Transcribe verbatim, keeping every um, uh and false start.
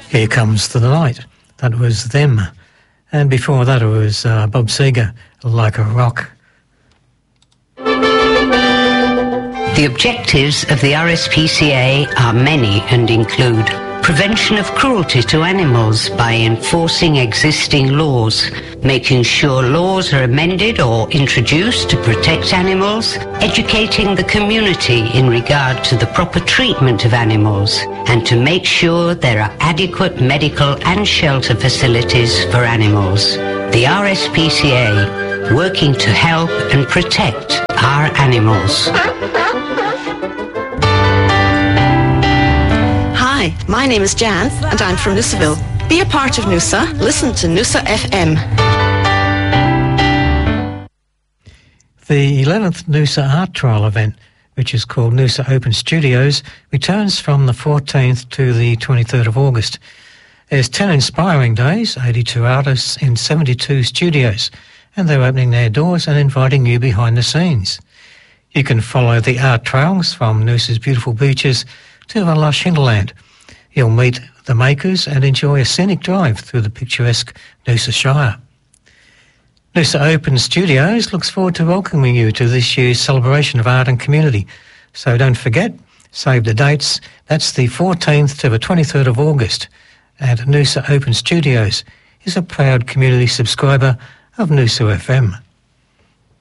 Here Comes the Light. That was Them. And before that it was uh, Bob Seger, Like a Rock. The objectives of the R S P C A are many and include prevention of cruelty to animals by enforcing existing laws, making sure laws are amended or introduced to protect animals, educating the community in regard to the proper treatment of animals, and to make sure there are adequate medical and shelter facilities for animals. The R S P C A, working to help and protect our animals. Hi, my name is Jan and I'm from Noosaville. Be a part of Noosa. Listen to Noosa F M. The eleventh Noosa Art Trial event, which is called Noosa Open Studios, returns from the fourteenth to the twenty-third of August. There's ten inspiring days, eighty-two artists in seventy-two studios, and they're opening their doors and inviting you behind the scenes. You can follow the art trails from Noosa's beautiful beaches to the lush hinterland. You'll meet the makers and enjoy a scenic drive through the picturesque Noosa Shire. Noosa Open Studios looks forward to welcoming you to this year's celebration of art and community. So don't forget, save the dates. That's the fourteenth to the twenty-third of August. And Noosa Open Studios is a proud community subscriber of Noosa F M.